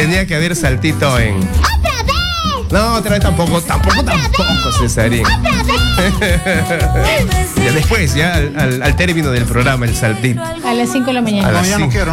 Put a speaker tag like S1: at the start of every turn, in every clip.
S1: Tenía que haber saltito en...
S2: ¡Otra vez!
S1: No, otra vez tampoco, Cesarín. Ya después, ya al término del programa, el saltito.
S3: A las 5 de la mañana.
S1: No,
S4: ya no quiero.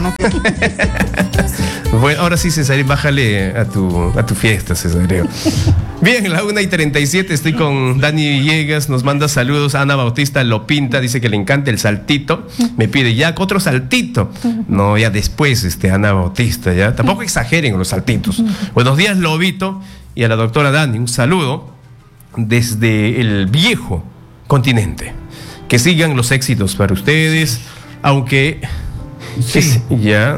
S1: Bueno, ahora sí, Cesarín, bájale a tu fiesta, Cesarín. Bien, la 1:37, estoy con Dani Villegas, nos manda saludos. Ana Bautista lo pinta, dice que le encanta el saltito. Me pide ya otro saltito. No, ya después, Ana Bautista, ya. Tampoco exageren los saltitos. Buenos días, Lobito, y a la doctora Dani, un saludo desde el viejo continente. Que sigan los éxitos para ustedes, aunque... Sí. Ya...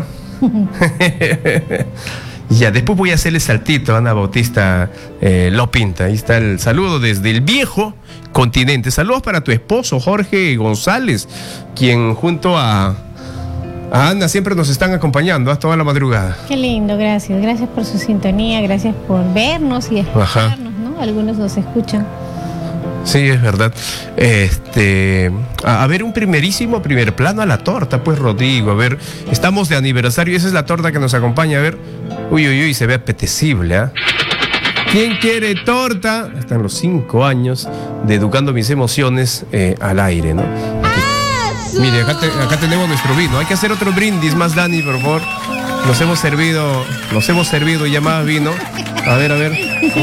S1: Ya, después voy a hacerle saltito a Ana Bautista lo pinta. Ahí está el saludo desde el viejo continente. Saludos para tu esposo Jorge González, quien junto a Ana siempre nos están acompañando a toda la madrugada.
S3: Qué lindo, gracias. Gracias por su sintonía, gracias por vernos y escucharnos, ¿no? Algunos nos escuchan.
S1: Sí, es verdad. A ver, un primer plano a la torta, pues, Rodrigo. A ver, estamos de aniversario. Esa es la torta que nos acompaña. A ver. Uy, se ve apetecible, ¿ah? ¿Quién quiere torta? Están los 5 años de Educando Mis Emociones al aire, ¿no? Mire, acá tenemos nuestro vino. Hay que hacer otro brindis más, Dani, por favor. Nos hemos servido ya más vino. A ver. A ver,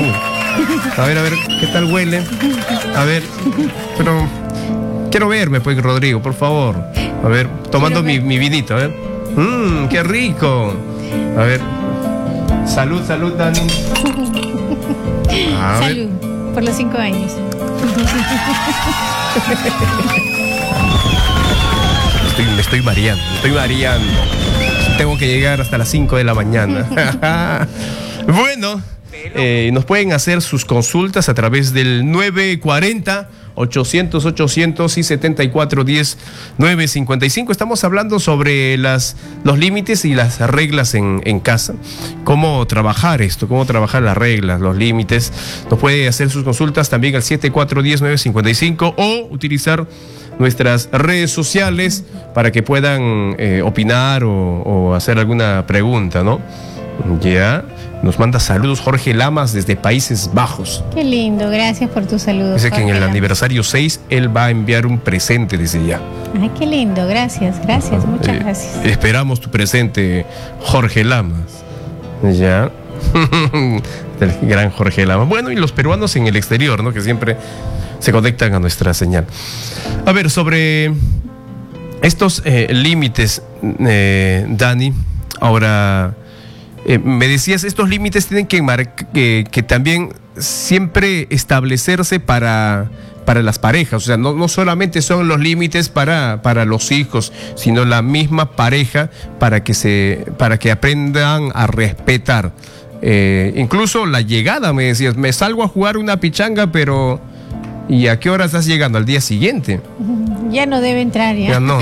S1: ¿qué tal huele? A ver, pero quiero verme, pues, Rodrigo, por favor. A ver, tomando mi vinito, a ver. ¡Qué rico! A ver. Salud, Dani.
S3: Salud, por los 5 años.
S1: Me estoy mareando. Tengo que llegar hasta las 5 de la mañana. Bueno, nos pueden hacer sus consultas a través del 940-800-800 y 7410-955. Estamos hablando sobre los límites y las reglas en casa. Cómo trabajar esto, cómo trabajar las reglas, los límites. Nos puede hacer sus consultas también al 7410-955 o utilizar nuestras redes sociales para que puedan opinar o hacer alguna pregunta, ¿no? Ya. Nos manda saludos Jorge Lamas desde Países Bajos.
S3: Qué lindo, gracias por tus saludos.
S1: Dice que en el aniversario 6 él va a enviar un presente desde ya.
S3: Ay, qué lindo, gracias, muchas gracias.
S1: Esperamos tu presente, Jorge Lamas. Ya. El gran Jorge Lamas. Bueno, y los peruanos en el exterior, ¿no? Que siempre se conectan a nuestra señal. A ver, sobre estos límites, Dani, ahora... me decías, estos límites tienen que también siempre establecerse para las parejas. O sea, no solamente son los límites para los hijos, sino la misma pareja para que aprendan a respetar. Incluso la llegada, me decías, me salgo a jugar una pichanga, pero ¿y a qué hora estás llegando? ¿Al día siguiente?
S3: Ya no debe entrar, ya.
S1: Ya no.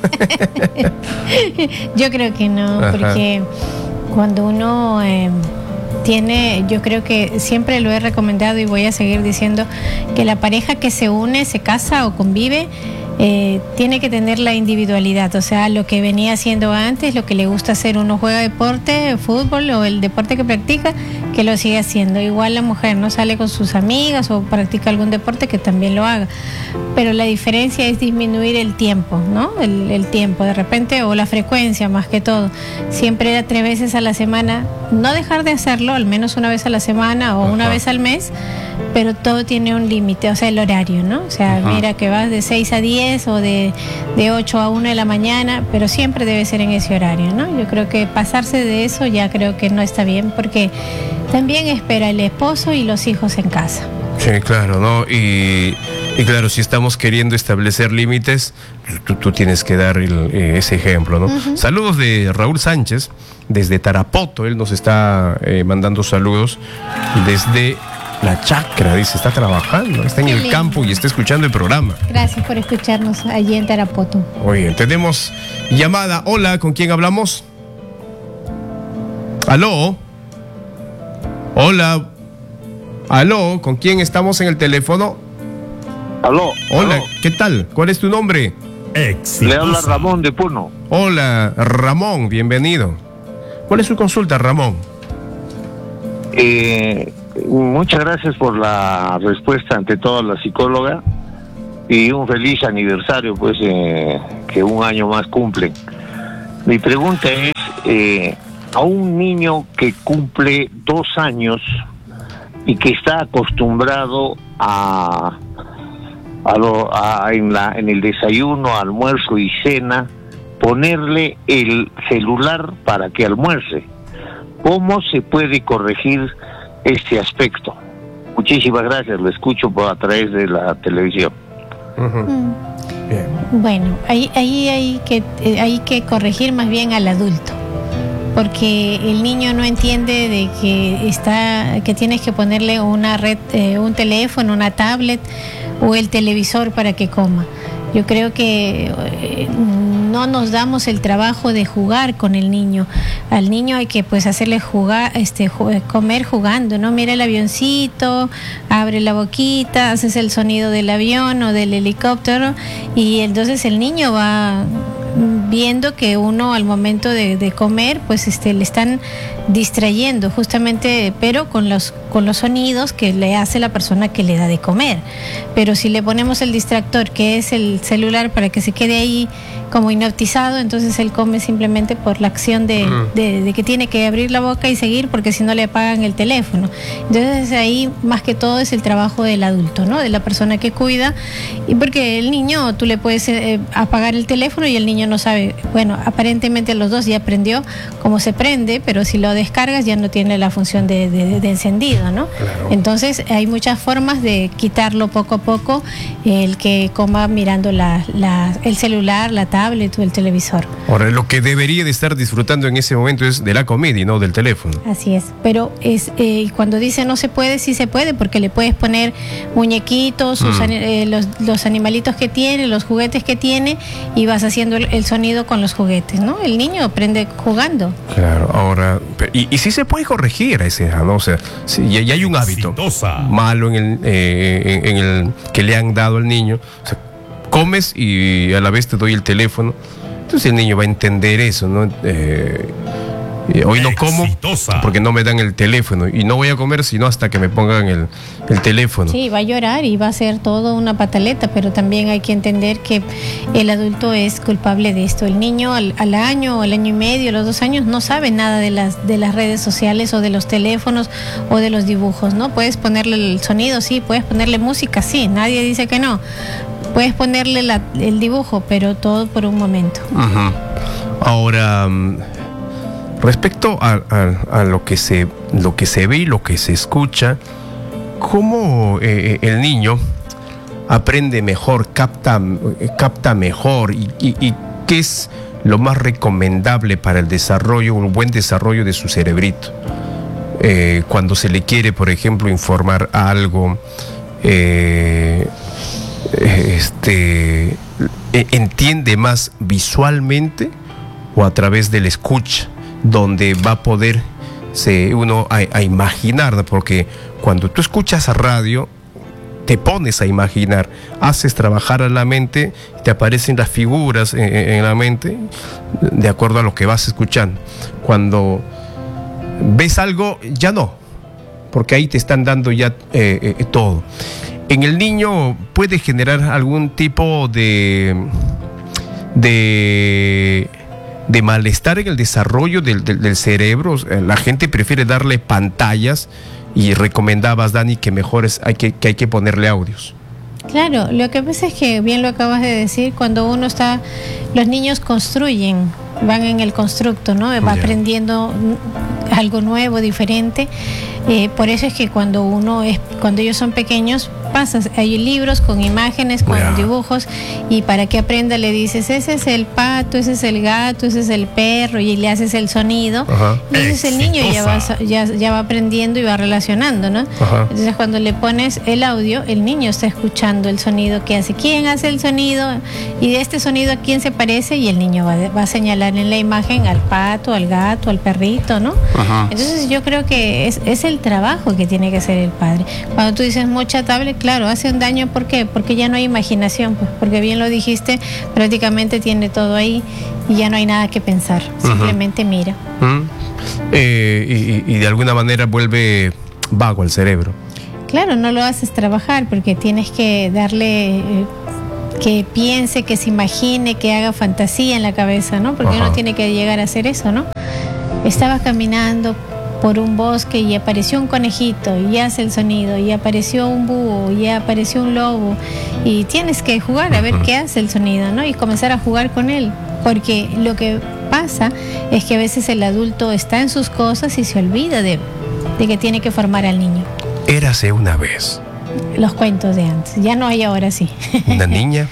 S3: Yo creo que no. Ajá. Porque cuando uno tiene, yo creo que siempre lo he recomendado y voy a seguir diciendo, que la pareja que se une, se casa o convive, tiene que tener la individualidad, o sea, lo que venía haciendo antes, lo que le gusta hacer, uno juega deporte, fútbol o el deporte que practica, que lo sigue haciendo. Igual la mujer no sale con sus amigas o practica algún deporte, que también lo haga. Pero la diferencia es disminuir el tiempo, ¿no? El tiempo de repente, o la frecuencia más que todo. Siempre 3 veces a la semana, no dejar de hacerlo, al menos una vez a la semana o una vez al mes, pero todo tiene un límite, o sea, el horario, ¿no? O sea, mira que vas de 6 a 10 o de 8 a 1 de la mañana, pero siempre debe ser en ese horario, ¿no? Yo creo que pasarse de eso ya creo que no está bien, porque también espera el esposo y los hijos en casa.
S1: Sí, claro, ¿no? Y claro, si estamos queriendo establecer límites, tú tienes que dar ese ejemplo, ¿no? Saludos de Raúl Sánchez, desde Tarapoto. Él nos está mandando saludos desde la chacra, dice, está trabajando, está en el campo y está escuchando el programa.
S3: Gracias por escucharnos allí en Tarapoto.
S1: Oye, tenemos llamada. Hola, ¿con quién hablamos? ¿Aló? Hola. ¿Aló? ¿Con quién estamos en el teléfono?
S5: Aló.
S1: Hola,
S5: aló.
S1: ¿Qué tal? ¿Cuál es tu nombre?
S5: Le habla Ramón de Puno.
S1: Hola, Ramón, bienvenido. ¿Cuál es su consulta, Ramón?
S5: Muchas gracias por la respuesta, ante todo, la psicóloga, y un feliz aniversario, pues, que un año más cumplen. Mi pregunta es, a un niño que cumple 2 años y que está acostumbrado en el desayuno, almuerzo y cena, ponerle el celular para que almuerce, ¿cómo se puede corregir este aspecto? Muchísimas gracias, lo escucho a través de la televisión.
S3: Bueno, ahí hay que corregir más bien al adulto, porque el niño no entiende de que tienes que ponerle una red, un teléfono, una tablet o el televisor para que coma. Yo creo que no nos damos el trabajo de jugar con el niño. Al niño hay que pues hacerle jugar, comer jugando, ¿no? Mira el avioncito, abre la boquita, haces el sonido del avión o del helicóptero, y entonces el niño va viendo que uno al momento de comer pues le están distrayendo justamente, pero con los sonidos que le hace la persona que le da de comer. Pero si le ponemos el distractor, que es el celular, para que se quede ahí como hipnotizado, entonces él come simplemente por la acción de que tiene que abrir la boca y seguir, porque si no le apagan el teléfono. Entonces ahí más que todo es el trabajo del adulto, ¿no? De la persona que cuida, y porque el niño, tú le puedes apagar el teléfono y el niño no sabe, bueno, aparentemente los dos ya aprendió cómo se prende, pero si lo descargas ya no tiene la función de encendido, ¿no?
S1: Claro.
S3: Entonces hay muchas formas de quitarlo poco a poco, el que coma mirando el celular, la tablet o el televisor.
S1: Ahora, lo que debería de estar disfrutando en ese momento es de la comida y no del teléfono.
S3: Así es, pero cuando dice no se puede, sí se puede, porque le puedes poner muñequitos, los animalitos que tiene, los juguetes que tiene, y vas haciendo el sonido con los juguetes, ¿no? El niño aprende jugando.
S1: Claro, ahora, y sí se puede corregir a esa edad, ¿no? O sea, si ya hay un hábito malo en el que le han dado al niño. O sea, comes y a la vez te doy el teléfono. Entonces el niño va a entender eso, ¿no? Hoy no como porque no me dan el teléfono, y no voy a comer sino hasta que me pongan el teléfono.
S3: Sí, va a llorar y va a ser todo una pataleta, pero también hay que entender que el adulto es culpable de esto. El niño al año, al año y medio, a los 2 años no sabe nada de las redes sociales o de los teléfonos o de los dibujos, ¿no? Puedes ponerle el sonido, sí, puedes ponerle música, sí, nadie dice que no. Puedes ponerle el dibujo, pero todo por un momento.
S1: Ahora, respecto a lo que se ve y lo que se escucha, ¿cómo el niño aprende mejor, capta mejor, y qué es lo más recomendable para el desarrollo, un buen desarrollo de su cerebrito? Cuando se le quiere, por ejemplo, informar algo, ¿entiende más visualmente o a través de la escucha, donde va a poder uno a imaginar, ¿no? Porque cuando tú escuchas a radio, te pones a imaginar, haces trabajar a la mente, te aparecen las figuras en la mente de acuerdo a lo que vas escuchando. Cuando ves algo, ya no, porque ahí te están dando ya todo. En el niño puede generar algún tipo de malestar en el desarrollo del cerebro. La gente prefiere darle pantallas, y recomendabas, Dani, que mejor hay que ponerle audios.
S3: Claro, lo que pasa es que, bien lo acabas de decir, cuando los niños construyen, van en el constructo, ¿no? Va aprendiendo algo nuevo, diferente. Por eso es que cuando ellos son pequeños, hay libros con imágenes, con dibujos, y para que aprenda le dices, ese es el pato, ese es el gato, ese es el perro, y le haces el sonido. Entonces el niño ya va aprendiendo y va relacionando, ¿no? Entonces cuando le pones el audio, el niño está escuchando el sonido que hace. ¿Quién hace el sonido? Y de este sonido, ¿a quién se parece? Y el niño va a señalar en la imagen al pato, al gato, al perrito, ¿no? Entonces yo creo que es el trabajo que tiene que hacer el padre. Cuando tú dices mucha tablet, claro, hace un daño. ¿Por qué? Porque ya no hay imaginación, pues, porque bien lo dijiste, prácticamente tiene todo ahí y ya no hay nada que pensar, simplemente mira.
S1: y de alguna manera vuelve vago el cerebro.
S3: Claro, no lo haces trabajar porque tienes que darle que piense, que se imagine, que haga fantasía en la cabeza, ¿no? Porque uno tiene que llegar a hacer eso, ¿no? Estaba caminando por un bosque y apareció un conejito y hace el sonido, y apareció un búho y apareció un lobo, y tienes que jugar a ver qué hace el sonido, ¿no? Y comenzar a jugar con él, porque lo que pasa es que a veces el adulto está en sus cosas y se olvida de que tiene que formar al niño.
S1: Érase una vez
S3: los cuentos de antes, ya no hay ahora, sí.
S1: una niña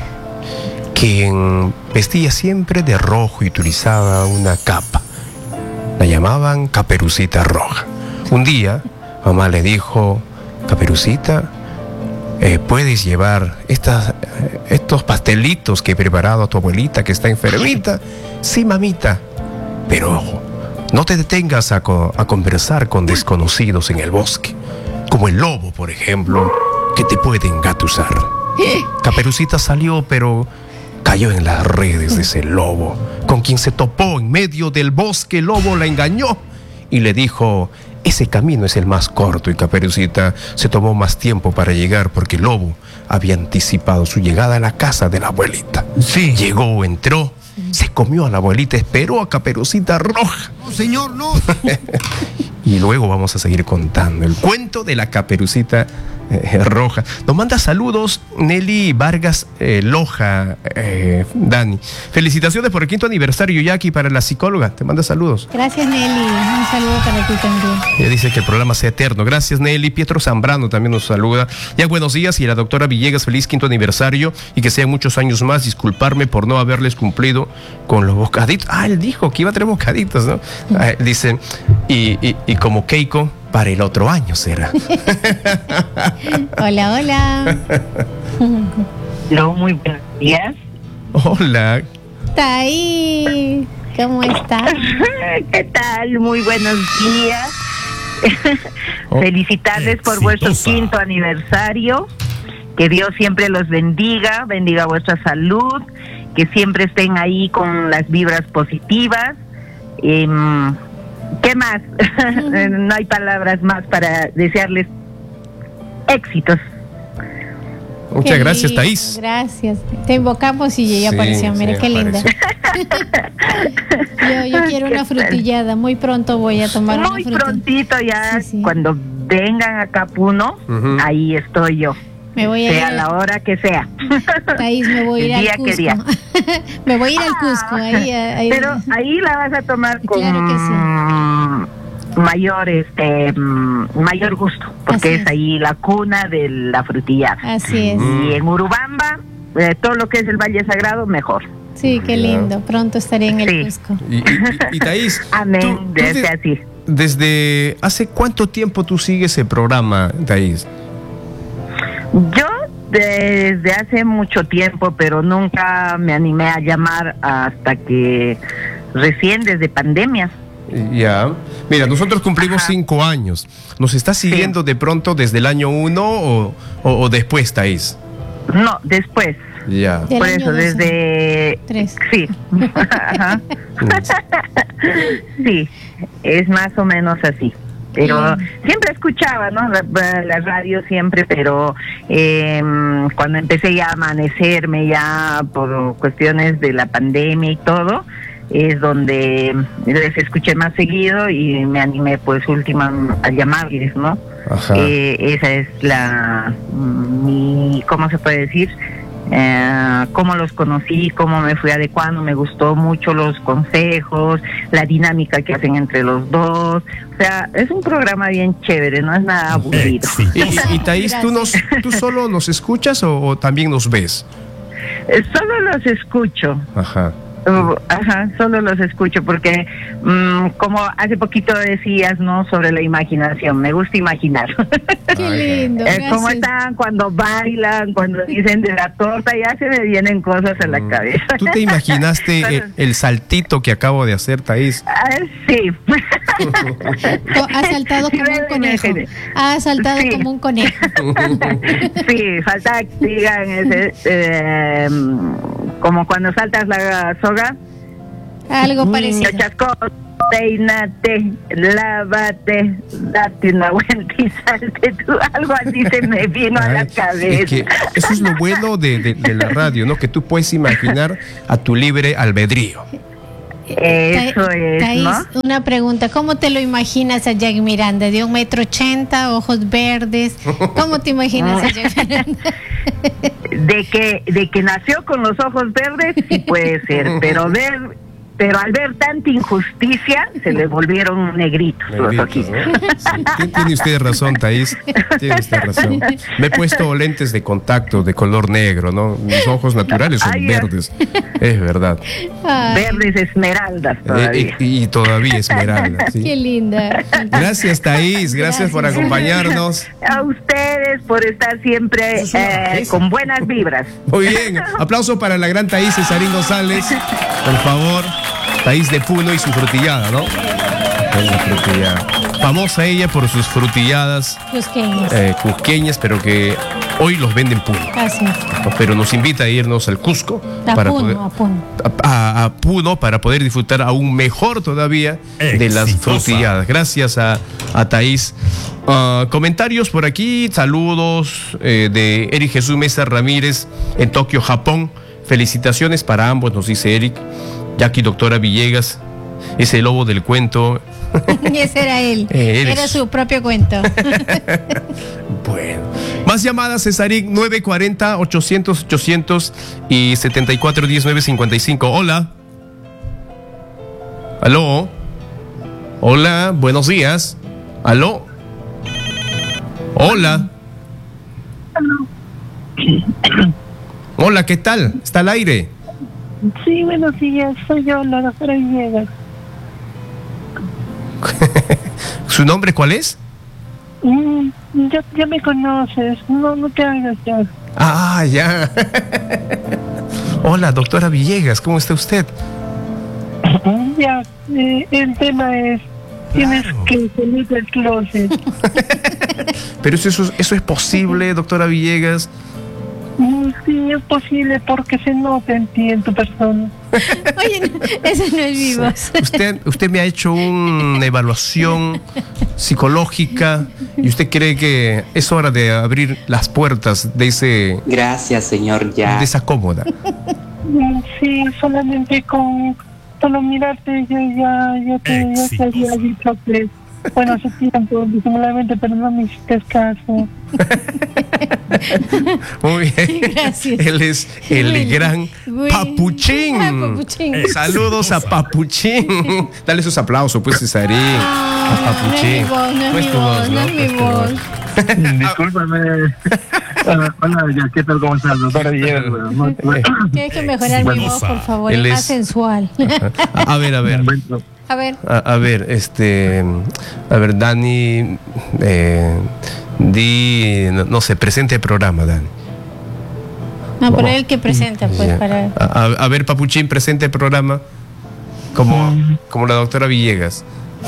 S1: que vestía siempre de rojo y utilizaba una capa. La llamaban Caperucita Roja. Un día, mamá le dijo: Caperucita, ¿puedes llevar estos pastelitos que he preparado a tu abuelita que está enfermita? Sí, mamita. Pero ojo, no te detengas a conversar con desconocidos en el bosque, como el lobo, por ejemplo, que te puede engatusar. Caperucita salió, pero cayó en las redes de ese lobo, con quien se topó en medio del bosque. El lobo la engañó y le dijo: ese camino es el más corto. Y Caperucita se tomó más tiempo para llegar porque el lobo había anticipado su llegada a la casa de la abuelita.
S2: Sí.
S1: Llegó, entró, se comió a la abuelita, esperó a Caperucita Roja.
S2: No, señor, no.
S1: Y luego vamos a seguir contando el cuento de la Caperucita Roja. Nos manda saludos Nelly Vargas Loja, Dani. Felicitaciones por el 5º aniversario, Jackie, para la psicóloga. Te manda saludos.
S3: Gracias, Nelly. Un saludo para ti también.
S1: Ella dice que el programa sea eterno. Gracias, Nelly. Pietro Zambrano también nos saluda. Ya, buenos días. Y a la doctora Villegas, feliz 5º aniversario y que sean muchos años más. Disculparme por no haberles cumplido con los bocaditos. Él dijo que iba a traer bocaditos, ¿no? Dice, y como Keiko, para el otro año será.
S3: Hola, hola.
S4: Hola, muy buenos días.
S1: Hola.
S3: Está ahí. ¿Cómo estás?
S4: ¿Qué tal? Muy buenos días. Felicitarles por vuestro 5º aniversario. Que Dios siempre los bendiga vuestra salud, que siempre estén ahí con las vibras positivas. ¿Qué más? No hay palabras más para desearles éxitos.
S1: Muchas gracias, Thaís.
S3: Gracias. Te invocamos y ya apareció. Mira qué linda. Yo quiero una frutillada. Muy pronto voy a tomar una frutillada. Muy
S4: prontito ya, cuando vengan a Capuno, ahí estoy yo.
S3: Me voy a
S4: sea la hora que sea.
S3: Thaís, me voy a ir al Cusco. Me voy a ir al Cusco. Ahí.
S4: Pero ahí la vas a tomar con
S3: claro que sí.
S4: mayor gusto, porque es ahí la cuna de la frutillada.
S3: Así es.
S4: Y en Urubamba, todo lo que es el Valle Sagrado, mejor.
S3: Sí, qué lindo. Pronto estaré en el Cusco.
S1: Y Thaís,
S4: amén, así.
S1: ¿Desde hace cuánto tiempo tú sigues el programa, Thaís?
S4: Yo desde hace mucho tiempo, pero nunca me animé a llamar hasta que recién desde pandemia.
S1: Ya. Mira, nosotros cumplimos 5 años. ¿Nos estás siguiendo de pronto desde el año 1 o después, Thaís?
S4: No, después.
S1: Ya.
S4: Por eso, desde
S3: 3.
S4: Sí. Ajá. Sí, es más o menos así. Pero siempre escuchaba, ¿no? La radio siempre, pero cuando empecé ya a amanecerme, ya por cuestiones de la pandemia y todo, es donde les escuché más seguido y me animé pues última a llamarles, ¿no? Esa es mi, ¿cómo se puede decir? Cómo los conocí, cómo me fui adecuando, me gustó mucho los consejos, la dinámica que hacen entre los dos. O sea, es un programa bien chévere, no es nada aburrido.
S1: Y Thaís, ¿tú solo nos escuchas o también nos ves?
S4: Solo los escucho. Solo los escucho porque como hace poquito decías, ¿no? Sobre la imaginación, me gusta imaginar.
S3: Qué lindo.
S4: ¿Cómo están cuando bailan, cuando dicen de la torta? Ya se me vienen cosas a la cabeza.
S1: ¿Tú te imaginaste el saltito que acabo de hacer, Thaís?
S4: Sí.
S3: Ha saltado como un conejo. Ha saltado como un conejo.
S4: Sí, falta que digan como cuando saltas la soga.
S3: Algo parecido.
S4: Chascó. peínate, lávate, date una vuelta y salte tú. Algo así se me vino a la cabeza.
S1: Es que eso es lo bueno de la radio, ¿no? Que tú puedes imaginar a tu libre albedrío.
S4: Eso es,
S3: Thaís,
S4: ¿no?
S3: una pregunta, ¿cómo te lo imaginas a Jack Miranda? ¿De 1,80 m, ojos verdes? ¿Cómo te imaginas a Jack Miranda?
S4: De que nació con los ojos verdes, sí puede ser, pero al ver tanta injusticia, se le volvieron negritos los ojitos.
S1: ¿No? Sí, tiene usted razón, Thaís. Tiene usted razón. Me he puesto lentes de contacto de color negro, ¿no? Mis ojos naturales son verdes. Es verdad.
S4: Verdes esmeraldas todavía.
S1: Y todavía esmeralda. ¿Sí?
S3: Qué linda.
S1: Gracias, Thaís. Gracias por acompañarnos.
S4: A ustedes por estar siempre con buenas vibras.
S1: Muy bien. Aplauso para la gran Thaís Cesarín González. Por favor. Thaís de Puno y su frutillada, ¿no? La frutillada. Famosa ella por sus frutilladas cusqueñas, pero que hoy los venden en Puno.
S3: Así es.
S1: Pero nos invita a irnos al Cusco a Puno para poder disfrutar aún mejor todavía de las frutilladas. Gracias a Thaís. Comentarios por aquí, saludos de Eric Jesús Mesa Ramírez en Tokio, Japón. Felicitaciones para ambos, nos dice Eric. Jackie Doctora Villegas, ese lobo del cuento.
S3: Y ese era él. Era su propio cuento.
S1: Bueno. Más llamadas, Cesarín, 940-800-800 y 74-1955. Hola. ¿Aló? Hola, buenos días. ¿Aló? Hola. Hola, ¿qué tal? ¿Está al aire?
S2: Sí, buenos días, soy yo, la doctora Villegas.
S1: ¿Su nombre cuál es?
S2: Ya me conoces, no te hagas ya.
S1: Ah, ya. Hola, doctora Villegas, ¿cómo está usted?
S2: Ya, el tema es, tienes que salir del closet.
S1: Pero eso es posible, doctora Villegas.
S2: Sí, es posible porque se nota en ti, en tu persona.
S3: Oye, eso no es vivo.
S1: Usted me ha hecho una evaluación psicológica y usted cree que es hora de abrir las puertas de ese...
S6: Gracias, señor, ya.
S1: De esa cómoda.
S2: Sí, solamente con solo mirarte yo ya te había dicho que... Bueno, hace tiempo, disimuladamente, pero no me hiciste caso.
S1: Muy bien.
S3: Gracias.
S1: Él es el gran Papuchín. Saludos a Papuchín. Dale sus aplausos, pues, Cesarín. A Papuchín.
S3: No es mi voz.
S7: Discúlpame. Hola, ¿qué tal? ¿Cómo estás? Doctora Villegas.
S3: Tienes que mejorar mi voz, por favor. Es más sensual.
S1: A ver.
S3: A ver,
S1: Dani, no sé, presente el programa, Dani.
S3: No, pero él que presenta, pues,
S1: ya.
S3: para...
S1: A ver, Papuchín, presente el programa como la doctora Villegas.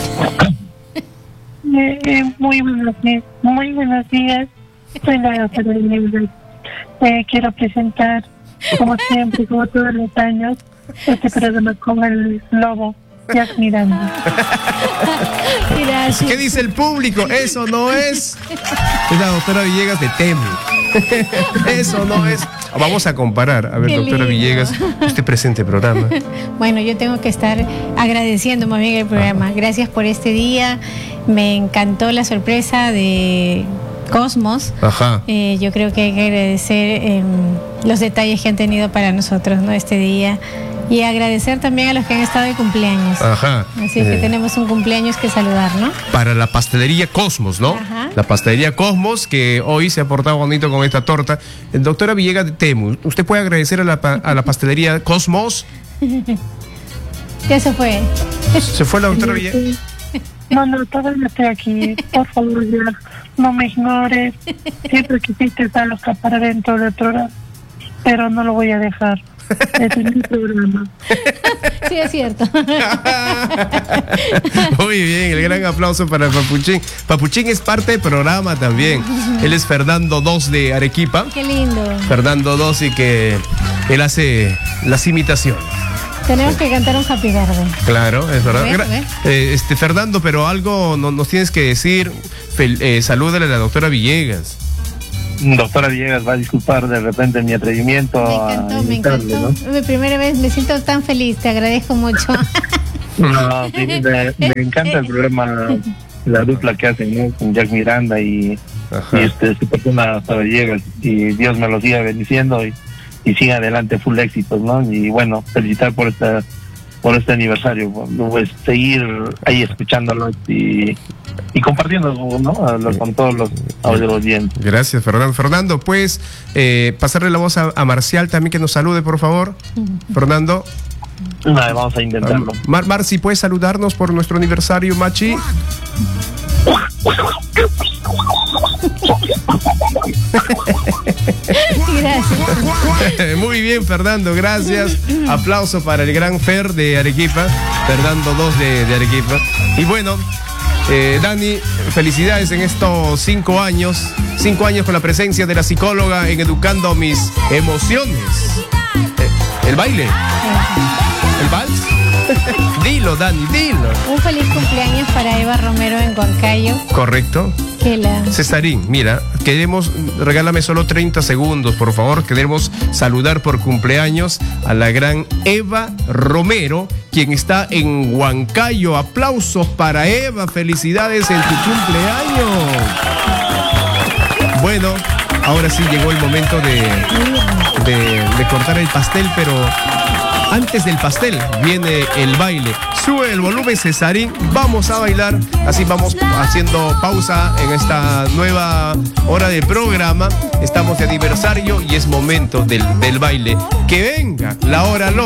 S2: Muy buenos días. Soy la doctora Villegas. Quiero presentar, como siempre, como todos los años, este programa con el lobo. Jack Miranda.
S3: Gracias.
S1: ¿Qué dice el público? Eso no es. Es la doctora Villegas de Temu. Eso no es. Vamos a comparar. A ver, doctora Villegas, usted presente el programa.
S3: Bueno, yo tengo que estar agradeciendo más bien el programa. Gracias por este día. Me encantó la sorpresa de Cosmos.
S1: Ajá.
S3: Yo creo que hay que agradecer los detalles que han tenido para nosotros, ¿no? Este día. Y agradecer también a los que han estado de cumpleaños.
S1: Ajá.
S3: Así que tenemos un cumpleaños que saludar, ¿no?
S1: Para la pastelería Cosmos, ¿no?
S3: Ajá.
S1: La pastelería Cosmos, que hoy se ha portado bonito con esta torta. Doctora Villegas de Temu, ¿usted puede agradecer a la pastelería Cosmos?
S3: Ya se fue.
S1: ¿Se fue la doctora Villegas?
S2: No, todavía estoy aquí. Por favor, ya, no me ignores. Siempre quisiste estar para dentro del programa, pero no lo voy a dejar. Es mi programa.
S3: Sí, es cierto.
S1: Muy bien, el gran aplauso para Papuchín. Papuchín es parte del programa también. Él es Fernando II de Arequipa.
S3: Qué lindo.
S1: Fernando II, y que él hace las imitaciones.
S3: Tenemos que cantar un Happy Verde.
S1: Claro, es verdad.
S3: ¿Ves?
S1: Fernando, pero algo nos tienes que decir. Salúdale a la doctora Villegas.
S7: Doctora Villegas va a disculpar de repente mi atrevimiento.
S3: Me encantó. ¿No? Mi primera vez, me siento tan feliz, te agradezco mucho.
S7: No, sí, me encanta el programa, la dupla que hacen, ¿no? Con Jack Miranda y su persona Doctora Villegas, y Dios me lo siga bendiciendo y siga adelante, full éxitos, ¿no? Y bueno, felicitar por este aniversario, pues seguir ahí escuchándolo y compartiéndolo, ¿no? Con todos los audientes.
S1: Gracias, Fernando. Fernando, pues pasarle la voz a Marcial también, que nos salude, por favor. Fernando.
S7: Vale, vamos a intentarlo.
S1: Marci, ¿puedes saludarnos por nuestro aniversario, Machi?
S3: Gracias.
S1: Muy bien, Fernando, gracias. Aplauso para el gran Fer de Arequipa, Fernando 2 de Arequipa. Y bueno, Dani, felicidades en estos 5 años. 5 años con la presencia de la psicóloga en Educando Mis Emociones. ¿El baile? ¿El vals? Dilo, Dani, dilo.
S3: Un feliz cumpleaños para Eva Romero en Huancayo.
S1: Correcto. Cesarín, mira, regálame solo 30 segundos, por favor. Queremos saludar por cumpleaños a la gran Eva Romero, quien está en Huancayo. Aplausos para Eva, felicidades en tu cumpleaños. Bueno, ahora sí llegó el momento de cortar el pastel, pero antes del pastel viene el baile. Sube el volumen, Cesarín, vamos a bailar. Así vamos haciendo pausa en esta nueva hora de programa. Estamos de aniversario y es momento del baile. Que venga la hora loca.